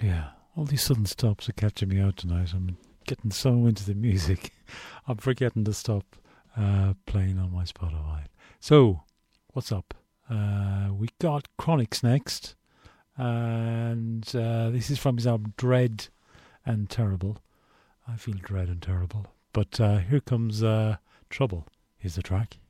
Yeah, all these sudden stops are catching me out tonight. I'm getting so into the music, I'm forgetting to stop playing on my Spotify. So, what's up? We got Chronixx next, and this is from his album Dread and Terrible. I feel dread and terrible. But here comes Trouble. Here's the track.